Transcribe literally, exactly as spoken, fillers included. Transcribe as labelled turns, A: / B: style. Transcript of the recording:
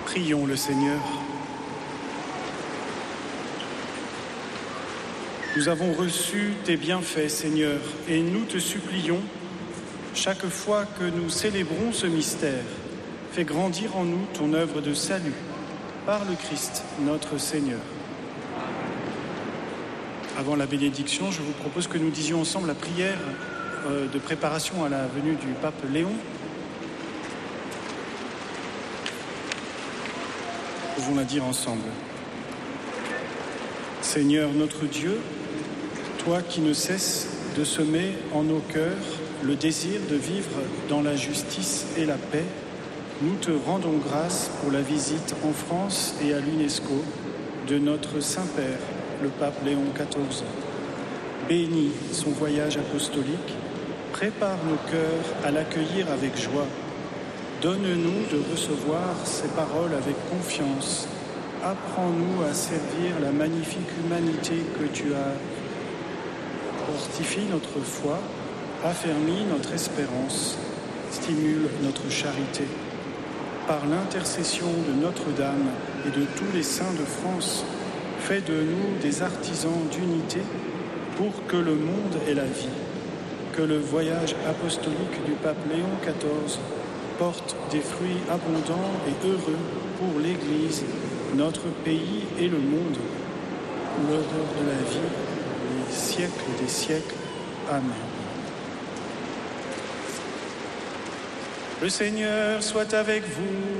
A: Prions le Seigneur. Nous avons reçu tes bienfaits, Seigneur, et nous te supplions, chaque fois que nous célébrons ce mystère, fais grandir en nous ton œuvre de salut, par le Christ, notre Seigneur. Avant la bénédiction, je vous propose que nous disions ensemble la prière de préparation à la venue du pape Léon. Nous pouvons la dire ensemble. Seigneur notre Dieu, toi qui ne cesses de semer en nos cœurs le désir de vivre dans la justice et la paix, nous te rendons grâce pour la visite en France et à l'UNESCO de notre Saint-Père, le pape Léon quatorze. Bénis son voyage apostolique, prépare nos cœurs à l'accueillir avec joie. Donne-nous de recevoir ces paroles avec confiance. Apprends-nous à servir la magnifique humanité que tu as. Fortifie notre foi, affermis notre espérance, stimule notre charité. Par l'intercession de Notre-Dame et de tous les saints de France, fais de nous des artisans d'unité pour que le monde ait la vie. Que le voyage apostolique du pape Léon quatorze porte des fruits abondants et heureux pour l'Église, notre pays et le monde. L'odeur de la vie, les siècles des siècles. Amen. Le Seigneur soit avec vous.